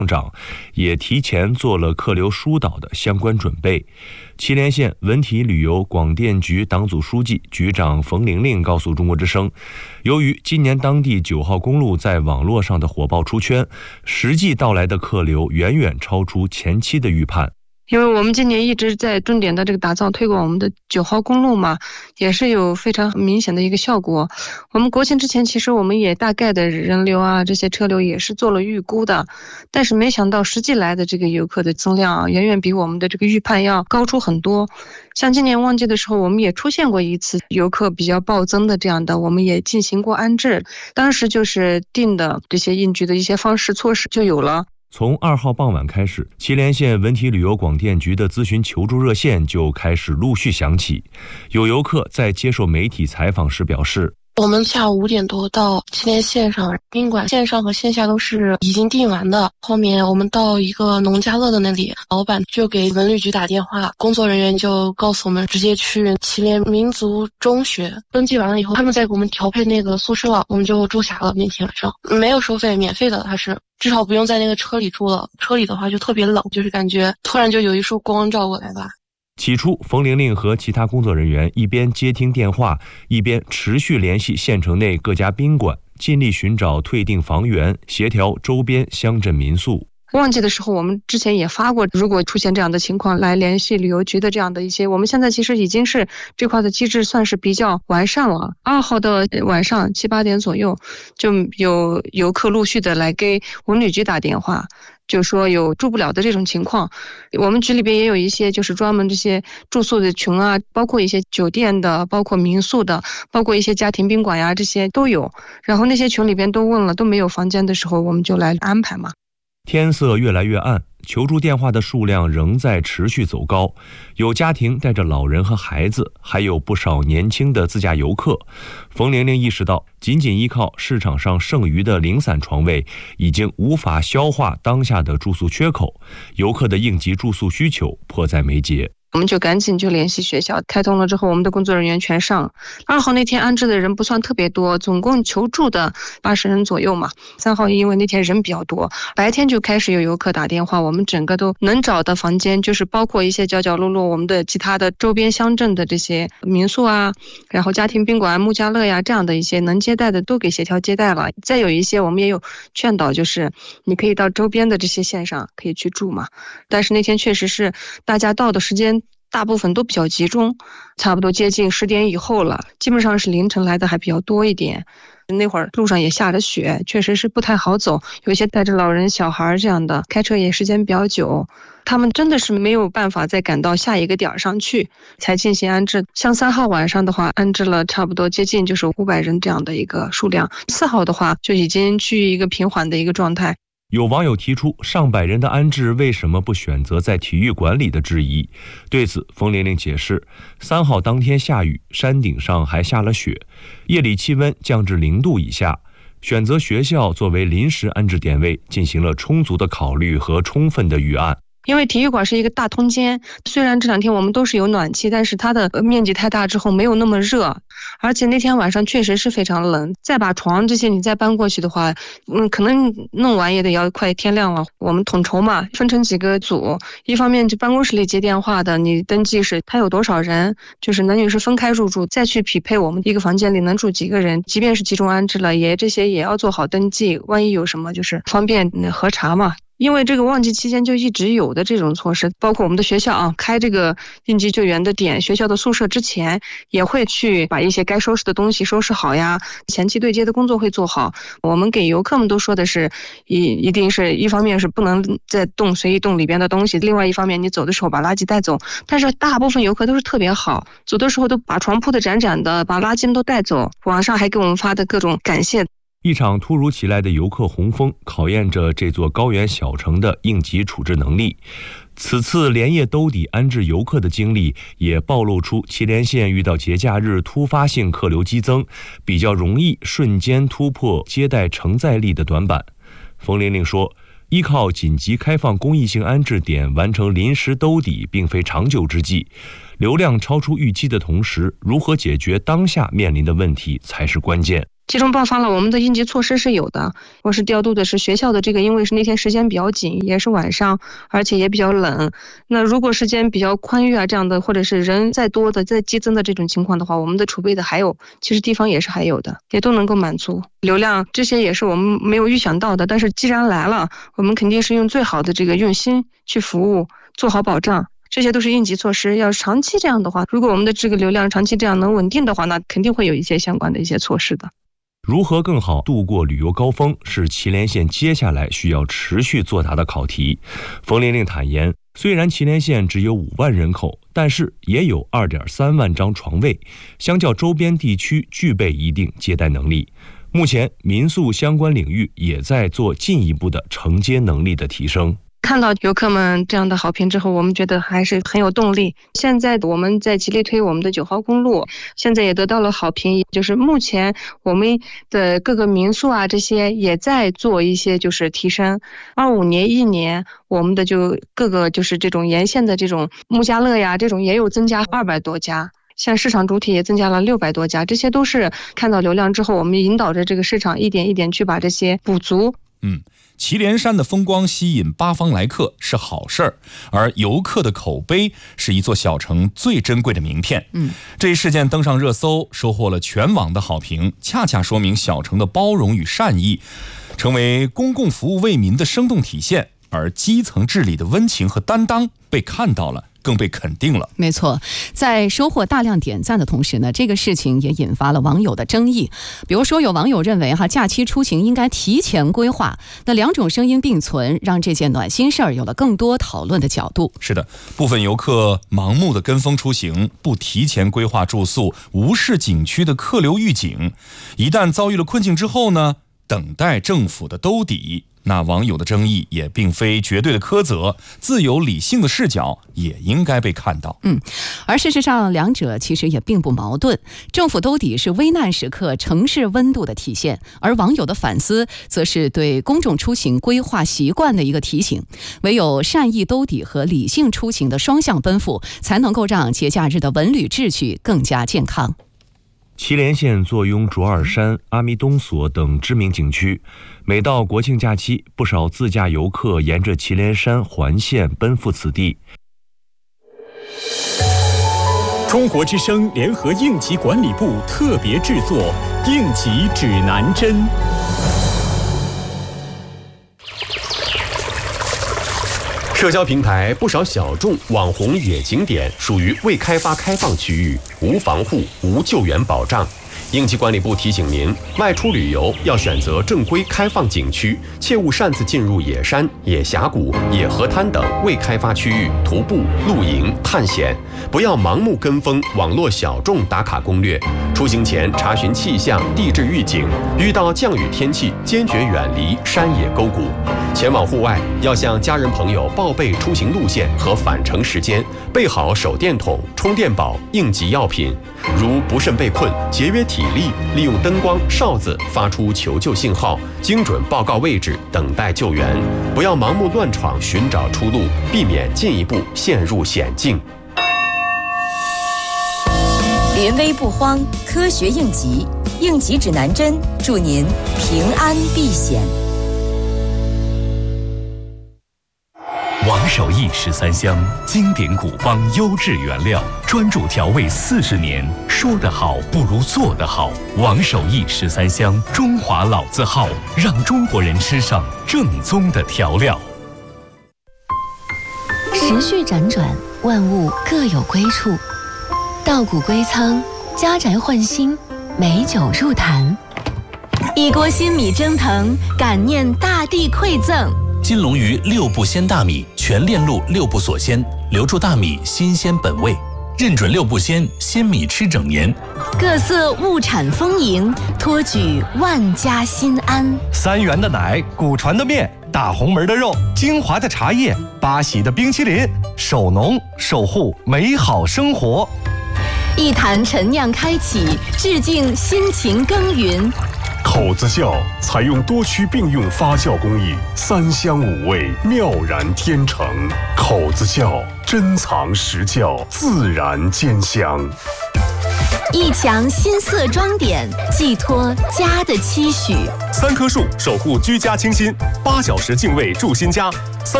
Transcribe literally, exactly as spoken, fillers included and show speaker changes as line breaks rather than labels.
长也提前做了客流疏导的相关准备。祁连县文体旅游广电局党组书记、局长冯玲玲告诉中国之声，由于今年当地九号公路在网络上的火爆出圈，实际到来的客流远远超出前期的预判。
因为我们今年一直在重点的这个打造推广我们的九号公路嘛，也是有非常明显的一个效果。我们国庆之前其实我们也大概的人流啊这些车流也是做了预估的，但是没想到实际来的这个游客的增量啊，远远比我们的这个预判要高出很多。像今年旺季的时候，我们也出现过一次游客比较暴增的这样的，我们也进行过安置，当时就是定的这些应急的一些方式措施就有了。
从二号傍晚开始，祁连县文体旅游广电局的咨询求助热线就开始陆续响起。有游客在接受媒体采访时表示，
我们下午五点多到祁连线上宾馆，线上和线下都是已经订完的。后面我们到一个农家乐的那里，老板就给文旅局打电话，工作人员就告诉我们直接去祁连民族中学登记完了以后，他们再给我们调配那个宿舍，我们就住下了。那天晚上没有收费，免费的，它是至少不用在那个车里住了。车里的话就特别冷，就是感觉突然就有一束光照过来吧。
起初，冯玲玲和其他工作人员一边接听电话，一边持续联系县城内各家宾馆，尽力寻找退订房源，协调周边乡镇民宿。
旺季的时候我们之前也发过，如果出现这样的情况来联系旅游局的这样的一些，我们现在其实已经是这块的机制算是比较完善了。二号的晚上七八点左右就有游客陆续的来给文旅局打电话，就说有住不了的这种情况。我们局里边也有一些就是专门这些住宿的群啊，包括一些酒店的，包括民宿的，包括一些家庭宾馆呀，这些都有。然后那些群里边都问了都没有房间的时候，我们就来安排嘛。
天色越来越暗，求助电话的数量仍在持续走高，有家庭带着老人和孩子，还有不少年轻的自驾游客。冯玲玲意识到，仅仅依靠市场上剩余的零散床位已经无法消化当下的住宿缺口，游客的应急住宿需求迫在眉睫。
我们就赶紧就联系学校，开通了之后我们的工作人员全上。二号那天安置的人不算特别多，总共求助的八十人左右嘛。三号因为那天人比较多，白天就开始有游客打电话，我们整个都能找的房间，就是包括一些角角落落我们的其他的周边乡镇的这些民宿啊，然后家庭宾馆、木家乐呀这样的一些能接待的都给协调接待了。再有一些我们也有劝导，就是你可以到周边的这些县上可以去住嘛。但是那天确实是大家到的时间大部分都比较集中，差不多接近十点以后了，基本上是凌晨来的还比较多一点。那会儿路上也下着雪，确实是不太好走，有一些带着老人小孩这样的，开车也时间比较久，他们真的是没有办法再赶到下一个点上去才进行安置。像三号晚上的话，安置了差不多接近就是五百人这样的一个数量，四号的话就已经趋于一个平缓的一个状态。
有网友提出上百人的安置为什么不选择在体育馆里的质疑。对此，冯玲玲解释，三号当天下雨，山顶上还下了雪，夜里气温降至零度以下，选择学校作为临时安置点位，进行了充足的考虑和充分的预案。
因为体育馆是一个大通间，虽然这两天我们都是有暖气，但是它的面积太大之后没有那么热，而且那天晚上确实是非常冷，再把床这些你再搬过去的话，嗯，可能弄完也得要快天亮了。我们统筹嘛，分成几个组，一方面就办公室里接电话的，你登记是他有多少人，就是男女是分开入住，再去匹配我们一个房间里能住几个人，即便是集中安置了，也这些也要做好登记，万一有什么就是方便核查嘛。因为这个旺季期间就一直有的这种措施，包括我们的学校啊，开这个应急救援的点，学校的宿舍之前也会去把一些该收拾的东西收拾好呀，前期对接的工作会做好。我们给游客们都说的是，一一定是一方面是不能再动随意动里边的东西，另外一方面你走的时候把垃圾带走。但是大部分游客都是特别好，走的时候都把床铺的展展的，把垃圾们都带走，网上还给我们发的各种感谢。
一场突如其来的游客洪峰考验着这座高原小城的应急处置能力。此次连夜兜底安置游客的经历，也暴露出祁连县遇到节假日突发性客流激增，比较容易瞬间突破接待承载力的短板。冯玲玲说，依靠紧急开放公益性安置点完成临时兜底并非长久之计，流量超出预期的同时，如何解决当下面临的问题才是关键。
集中爆发了，我们的应急措施是有的。我是调度的是学校的这个，因为是那天时间比较紧，也是晚上，而且也比较冷。那如果时间比较宽裕啊，这样的或者是人再多的、再激增的这种情况的话，我们的储备的还有，其实地方也是还有的，也都能够满足流量。这些也是我们没有预想到的，但是既然来了，我们肯定是用最好的这个用心去服务，做好保障。这些都是应急措施，要长期这样的话，如果我们的这个流量长期这样能稳定的话，那肯定会有一些相关的一些措施的。
如何更好度过旅游高峰，是祁连县接下来需要持续作答的考题。冯玲玲坦言，虽然祁连县只有五万人口，但是也有 二点三万张床位，相较周边地区具备一定接待能力。目前民宿相关领域也在做进一步的承接能力的提升。
看到游客们这样的好评之后，我们觉得还是很有动力。现在我们在极力推我们的九号公路，现在也得到了好评。就是目前我们的各个民宿啊，这些也在做一些就是提升。二五年一年，我们的就各个就是这种沿线的这种木家乐呀，这种也有增加二百多家。像市场主体也增加了六百多家，这些都是看到流量之后，我们引导着这个市场一点一点去把这些补足。
嗯。祁连山的风光吸引八方来客是好事儿，而游客的口碑是一座小城最珍贵的名片。嗯，这一事件登上热搜，收获了全网的好评，恰恰说明小城的包容与善意，成为公共服务为民的生动体现。而基层治理的温情和担当被看到了，更被肯定了。
没错，在收获大量点赞的同时呢，这个事情也引发了网友的争议。比如说，有网友认为哈，假期出行应该提前规划。那两种声音并存，让这件暖心事儿有了更多讨论的角度。
是的，部分游客盲目的跟风出行，不提前规划住宿，无视景区的客流预警，一旦遭遇了困境之后呢，等待政府的兜底。那网友的争议也并非绝对的苛责，自由理性的视角也应该被看到。
嗯，而事实上两者其实也并不矛盾。政府兜底是危难时刻城市温度的体现，而网友的反思则是对公众出行规划习惯的一个提醒。唯有善意兜底和理性出行的双向奔赴，才能够让节假日的文旅秩序更加健康。
祁连县坐拥卓尔山、阿弥东所等知名景区，每到国庆假期，不少自驾游客沿着祁连山环线奔赴此地。
中国之声联合应急管理部特别制作《应急指南针》。社交平台不少小众网红野景点属于未开发开放区域，无防护、无救援保障。应急管理部提醒您，外出旅游要选择正规开放景区，切勿擅自进入野山、野峡谷、野河滩等未开发区域徒步、露营、探险。不要盲目跟风网络小众打卡攻略。出行前查询气象、地质预警，遇到降雨天气，坚决远离山野沟谷。前往户外要向家人朋友报备出行路线和返程时间，备好手电筒、充电宝、应急药品。如不慎被困，节约体力，利用灯光、哨子发出求救信号，精准报告位置，等待救援。不要盲目乱闯，寻找出路，避免进一步陷入险境。
临危不慌，科学应急，应急指南针，祝您平安避险。
王守义十三香，经典古方，优质原料，专注调味四十年，说得好不如做得好。王守义十三香，中华老字号，让中国人吃上正宗的调料。
时序辗转，万物各有归处。稻谷归仓，家宅换新，美酒入坛。一锅新米蒸腾，感念大地馈赠。
金龙鱼六步鲜大米，全链路六步锁鲜，留住大米新鲜本味，认准六步鲜，鲜米吃整年。
各色物产丰盈，托举万家心安。
三元的奶，古传的面，大红门的肉，精华的茶叶，八喜的冰淇淋，守农守护美好生活。
一坛陈酿开启，致敬辛勤耕耘。
口子窖采用多区并用发酵工艺，三香五味，妙然天成。口子窖珍藏实窖，自然兼香。
一墙新色装点，寄托家的期许。
三棵树守护居家清新，八小时净卫住新家。